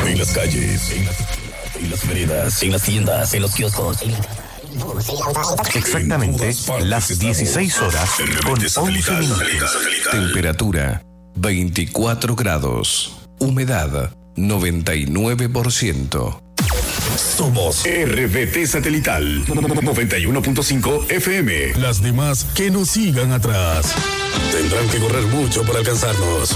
En las calles, en las veredas, en las tiendas, en los kioscos. Exactamente las 16 horas con 11 minutos. Temperatura 24 grados. Humedad 99%. Somos RBT Satelital 91.5 FM. Las demás que nos sigan atrás tendrán que correr mucho para alcanzarnos.